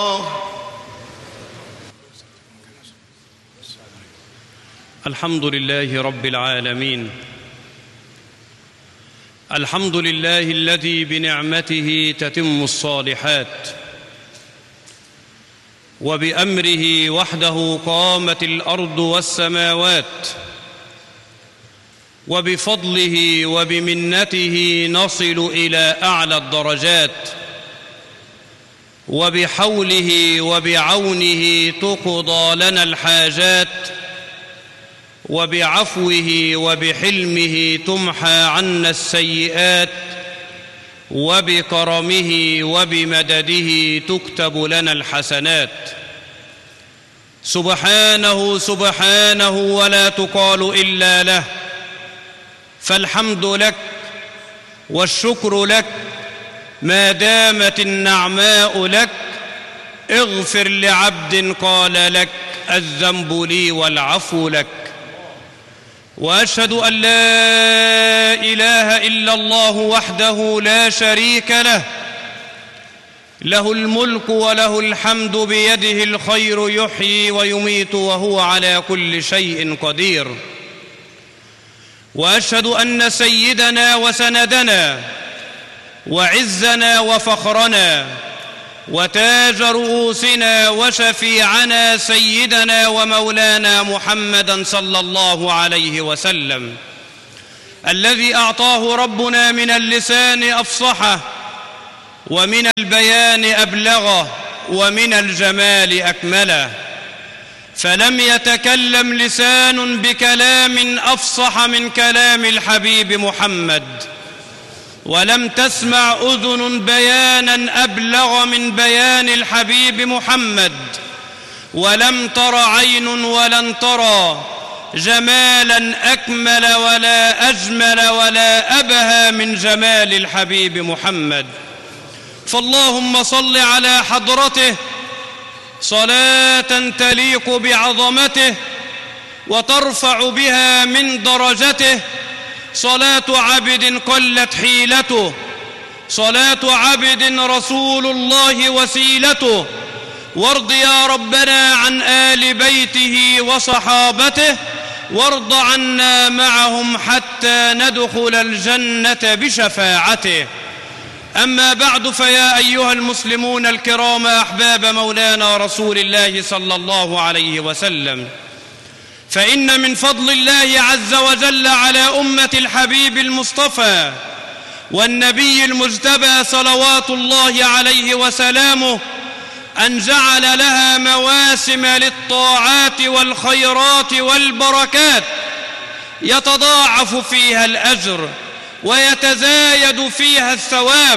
الحمد لله رب العالمين. الحمد لله الذي بنعمته تتم الصالحات، وبأمره وحده قامت الأرض والسماوات، وبفضله وبمنته نصل إلى أعلى الدرجات، وبحوله وبعونه تقضى لنا الحاجات، وبعفوه وبحلمه تمحى عنا السيئات، وبكرمه وبمدده تكتب لنا الحسنات. سبحانه سبحانه ولا تقال إلا له، فالحمد لك والشكر لك ما دامت النعماء لك. اغفر لعبد قال لك الذنب لي والعفو لك. وأشهد أن لا إله إلا الله وحده لا شريك له، له الملك وله الحمد بيده الخير يحيي ويميت وهو على كل شيء قدير. وأشهد أن سيدنا وسندنا وعزنا وفخرنا وتاج رؤوسنا وشفيعنا سيدنا ومولانا محمدا صلى الله عليه وسلم، الذي أعطاه ربنا من اللسان أفصحه، ومن البيان أبلغه، ومن الجمال أكمله. فلم يتكلم لسان بكلام أفصح من كلام الحبيب محمد، ولم تسمع أذن بيانا أبلغ من بيان الحبيب محمد، ولم تر عين ولن ترى جمالا أكمل ولا أجمل ولا أبهى من جمال الحبيب محمد. فاللهم صل على حضرته صلاة تليق بعظمته وترفع بها من درجته، صلاة عبد قلت حيلته، صلاة عبد رسول الله وسيلته. وارض يا ربنا عن آل بيته وصحابته، وارض عنا معهم حتى ندخل الجنة بشفاعته. أما بعد، فيا أيها المسلمون الكرام أحباب مولانا رسول الله صلى الله عليه وسلم، فإن من فضل الله عز وجل على أمة الحبيب المصطفى والنبي المجتبى صلوات الله عليه وسلامه أن جعل لها مواسم للطاعات والخيرات والبركات يتضاعف فيها الأجر، ويتزايد فيها الثواب،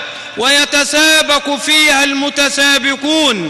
ويتسابق فيها المتسابقون،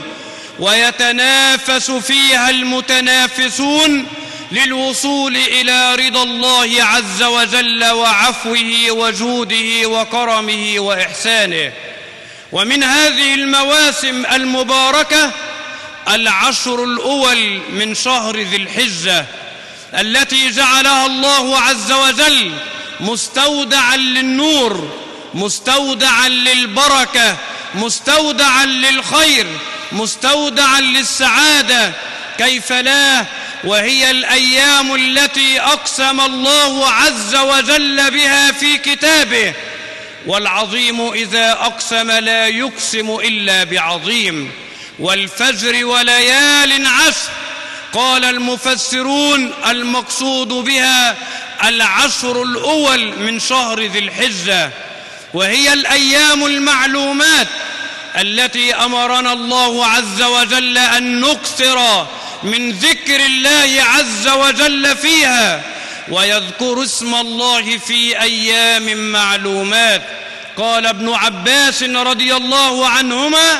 ويتنافس فيها المتنافسون للوصول إلى رضا الله عز وجل وعفوه وجوده وكرمه وإحسانه. ومن هذه المواسم المباركة العشر الأول من شهر ذي الحجة، التي جعلها الله عز وجل مستودعا للنور، مستودعا للبركة، مستودعا للخير، مستودعا للسعادة. كيف لا وهي الأيام التي أقسم الله عز وجل بها في كتابه، والعظيم إذا أقسم لا يقسم إلا بعظيم، والفجر وليال عشر. قال المفسرون المقصود بها العشر الأول من شهر ذي الحجة، وهي الأيام المعلومات التي أمرنا الله عز وجل أن نكثر من ذكر الله عز وجل فيها، ويذكر اسم الله في أيام معلومات. قال ابن عباس رضي الله عنهما: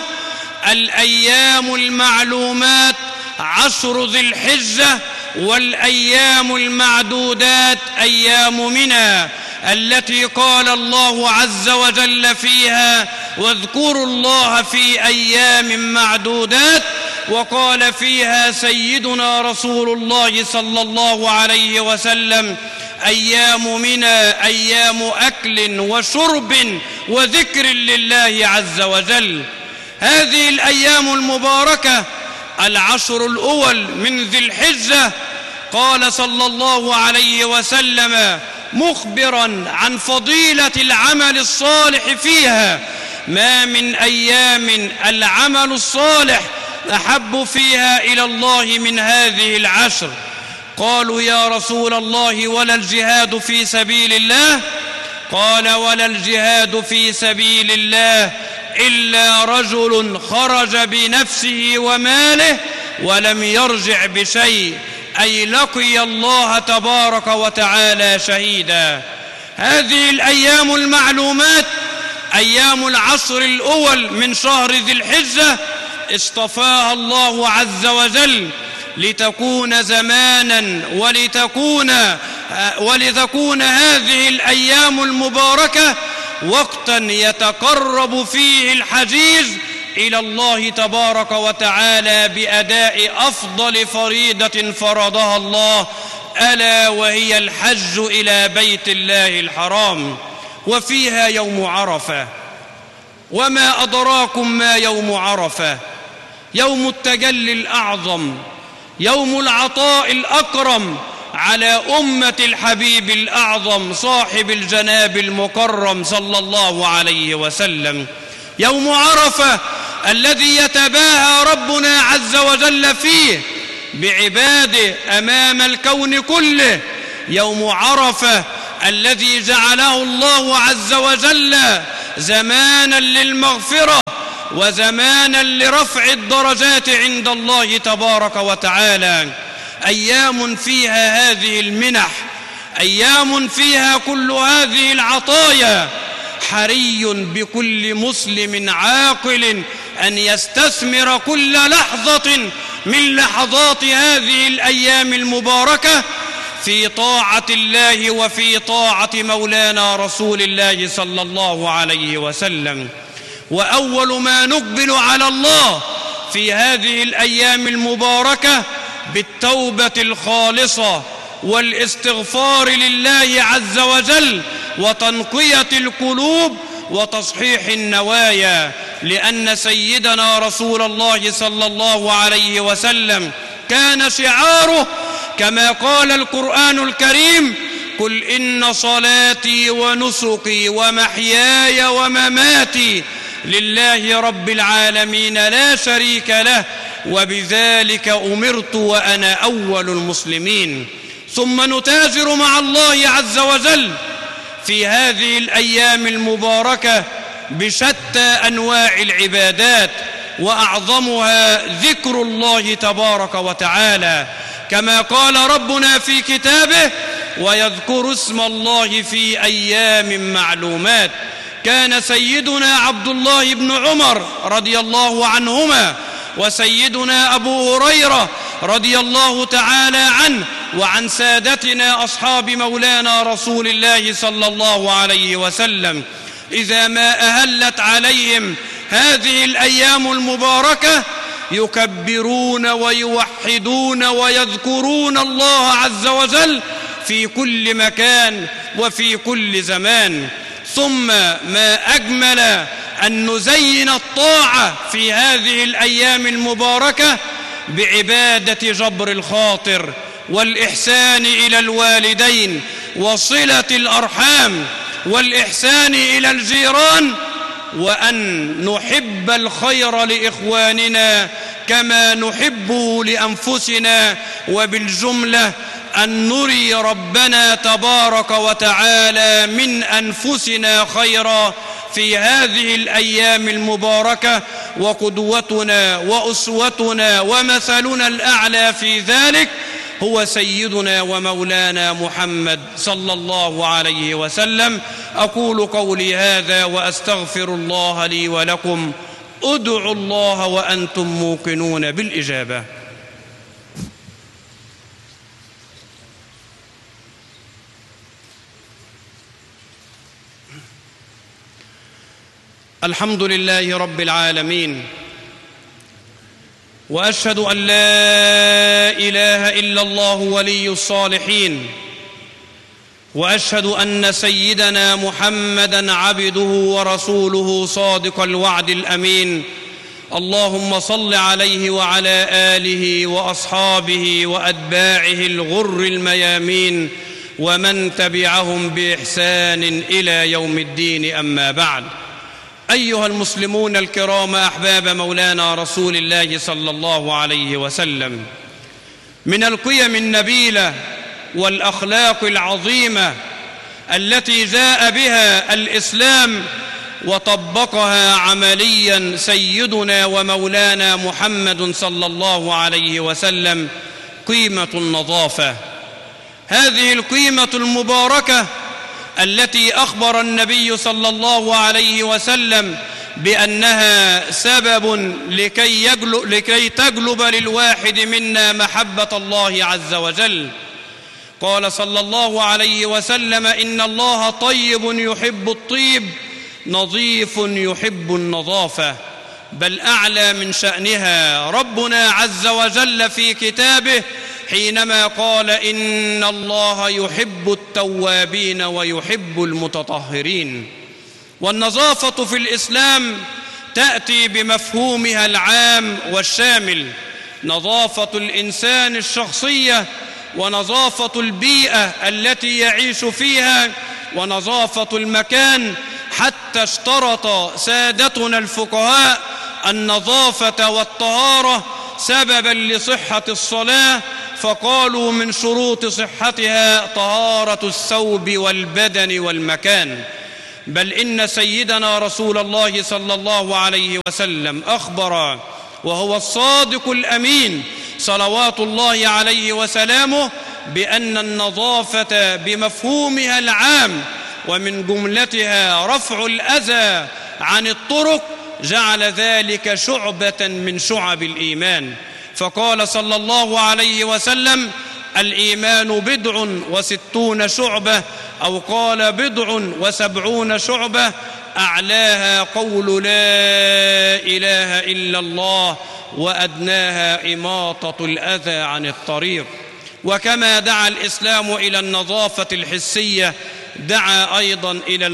الأيام المعلومات عشر ذي الحجة، والأيام المعدودات أيام منى، التي قال الله عز وجل فيها: واذكروا الله في أيام معدودات. وقال فيها سيدنا رسول الله صلى الله عليه وسلم: أيام منى أيام أكل وشرب وذكر لله عز وجل. هذه الأيام المباركة العشر الأول من ذي الحجة، قال صلى الله عليه وسلم مخبرا عن فضيلة العمل الصالح فيها: ما من أيام العمل الصالح أحب فيها إلى الله من هذه العشر. قالوا يا رسول الله ولا الجهاد في سبيل الله؟ قال ولا الجهاد في سبيل الله إلا رجل خرج بنفسه وماله ولم يرجع بشيء، أي لقي الله تبارك وتعالى شهيدا. هذه الأيام المعلومات أيام العشر الأول من شهر ذي الحجة اصطفاها الله عز وجل لتكون زمانا ولتكون هذه الأيام المباركة وقتا يتقرب فيه الحجيج إلى الله تبارك وتعالى بأداء أفضل فريضة فرضها الله، ألا وهي الحج إلى بيت الله الحرام. وفيها يوم عرفة. وما أدراكم ما يوم عرفة؟ يوم التجلي الأعظم، يوم العطاء الأكرم على أمة الحبيب الأعظم صاحب الجناب المكرم صلى الله عليه وسلم. يوم عرفة الذي يتباهى ربنا عز وجل فيه بعباده أمام الكون كله. يوم عرفة الذي جعله الله عز وجل زمانا للمغفرة وزمانا لرفع الدرجات عند الله تبارك وتعالى. أيام فيها هذه المنح، أيام فيها كل هذه العطايا. حري بكل مسلم عاقل أن يستثمر كل لحظة من لحظات هذه الأيام المباركة في طاعة الله وفي طاعة مولانا رسول الله صلى الله عليه وسلم. وأول ما نقبل على الله في هذه الأيام المباركة بالتوبة الخالصة والاستغفار لله عز وجل وتنقية القلوب وتصحيح النوايا، لأن سيدنا رسول الله صلى الله عليه وسلم كان شعاره كما قال القرآن الكريم: قل إن صلاتي ونسكي ومحياي ومماتي لله رب العالمين لا شريك له وبذلك أمرت وأنا أول المسلمين. ثم نتاجر مع الله عز وجل في هذه الأيام المباركة بشتى أنواع العبادات، وأعظمها ذكر الله تبارك وتعالى، كما قال ربنا في كتابه: ويذكر اسم الله في أيام معلومات. كان سيدنا عبد الله بن عمر رضي الله عنهما وسيدنا أبو هريرة رضي الله تعالى عنه وعن سادتنا أصحاب مولانا رسول الله صلى الله عليه وسلم إذا ما أهلت عليهم هذه الأيام المباركة يكبرون ويوحدون ويذكرون الله عز وجل في كل مكان وفي كل زمان. ثم ما أجمل أن نزين الطاعة في هذه الأيام المباركة بعبادة جبر الخاطر والإحسان إلى الوالدين وصلة الأرحام والإحسان إلى الجيران، وأن نحب الخير لإخواننا كما نحبه لأنفسنا، وبالجملة أن نري ربنا تبارك وتعالى من أنفسنا خيرا في هذه الأيام المباركة. وقدوتنا وأسوتنا ومثلنا الأعلى في ذلك هو سيدنا ومولانا محمد صلى الله عليه وسلم. أقول قولي هذا وأستغفر الله لي ولكم. ادعوا الله وأنتم موقنون بالإجابة. الحمد لله رب العالمين، وأشهد أن لا إله إلا الله ولي الصالحين، وأشهد أن سيدنا محمدًا عبده ورسوله صادق الوعد الأمين، اللهم صل عليه وعلى آله وأصحابه وأتباعه الغر الميامين ومن تبعهم بإحسان إلى يوم الدين. أما بعد، أيها المسلمون الكرام أحباب مولانا رسول الله صلى الله عليه وسلم، من القيم النبيلة والأخلاق العظيمة التي جاء بها الإسلام وطبقها عمليا سيدنا ومولانا محمد صلى الله عليه وسلم قيمة النظافة. هذه القيمة المباركة التي أخبر النبي صلى الله عليه وسلم بأنها سبب لكي تجلب للواحد منا محبة الله عز وجل. قال صلى الله عليه وسلم: إن الله طيب يحب الطيب، نظيف يحب النظافة. بل أعلى من شأنها ربنا عز وجل في كتابه حينما قال: إن الله يحب التوابين ويحب المتطهرين. والنظافة في الإسلام تأتي بمفهومها العام والشامل: نظافة الإنسان الشخصية، ونظافة البيئة التي يعيش فيها، ونظافة المكان، حتى اشترط سادتنا الفقهاء النظافة والطهارة سببا لصحة الصلاة، فقالوا من شروط صحتها طهارة الثوب والبدن والمكان. بل إن سيدنا رسول الله صلى الله عليه وسلم أخبر وهو الصادق الأمين صلوات الله عليه وسلامه بأن النظافة بمفهومها العام ومن جملتها رفع الأذى عن الطرق جعل ذلك شعبة من شعب الإيمان. فقال صلى الله عليه وسلم: الإيمان 69 شعبة، أو قال 70 شعبة، أعلاها قول لا إله إلا الله، وأدناها إماطة الأذى عن الطريق. وكما دعا الإسلام إلى النظافة الحسية، دعا أيضا إلى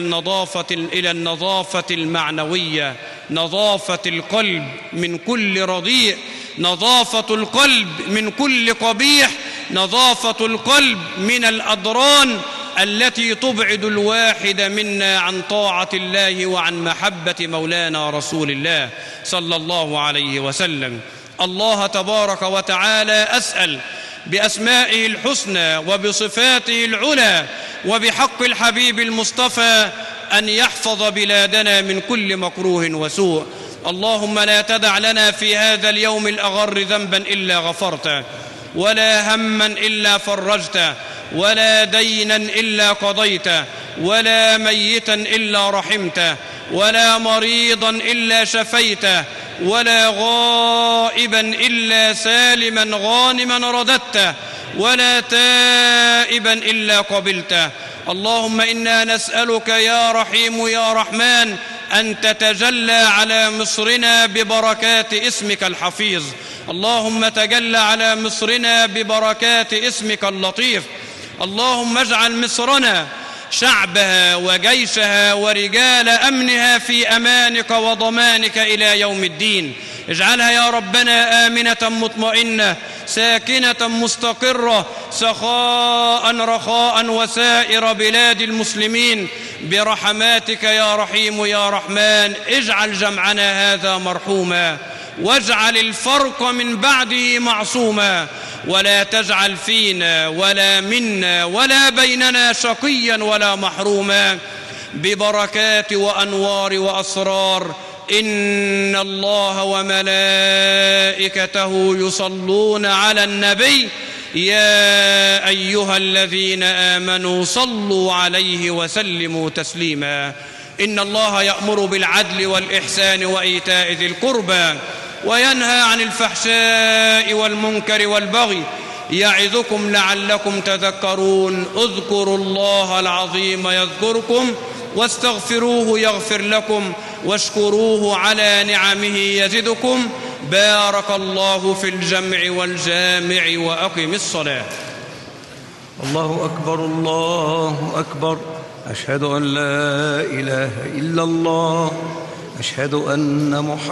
النظافة المعنوية، نظافة القلب من كل رديء، نظافة القلب من كل قبيح، نظافة القلب من الأضران التي تبعد الواحد منا عن طاعة الله وعن محبة مولانا رسول الله صلى الله عليه وسلم. الله تبارك وتعالى أسأل بأسمائه الحسنى وبصفاته العلى وبحق الحبيب المصطفى أن يحفظ بلادنا من كل مكروه وسوء. اللهم لا تدع لنا في هذا اليوم الأغر ذنبا إلا غفرته، ولا هما إلا فرجته، ولا دينا إلا قضيته، ولا ميتا إلا رحمته، ولا مريضا إلا شفيته، ولا غائبا إلا سالما غانما رددته، ولا تائبا إلا قبلته. اللهم إنا نسألك يا رحيم يا رحمن أن تتجلى على مصرنا ببركات اسمك الحفيظ. اللهم تجلى على مصرنا ببركات اسمك اللطيف. اللهم اجعل مصرنا شعبها وجيشها ورجال أمنها في أمانك وضمانك إلى يوم الدين. اجعلها يا ربنا آمنة مطمئنة ساكنة مستقرة سخاء رخاء وسائر بلاد المسلمين برحماتك يا رحيم يا رحمن. اجعل جمعنا هذا مرحوما، واجعل الفرق من بعده معصوما، ولا تجعل فينا ولا منا ولا بيننا شقيا ولا محروما، ببركات وأنوار وأسرار إن الله وملائكته يصلون على النبي يا أيها الذين آمنوا صلوا عليه وسلموا تسليما. إن الله يأمر بالعدل والإحسان وإيتاء ذي القربى وينهى عن الفحشاء والمنكر والبغي يعظكم لعلكم تذكرون. اذكروا الله العظيم يذكركم واستغفروه يغفر لكم واشكروه على نعمه يزدكم. بارك الله في الجمع والجامع وأقم الصلاة. الله أكبر الله أكبر. أشهد أن لا إله إلا الله. أشهد أن محمدا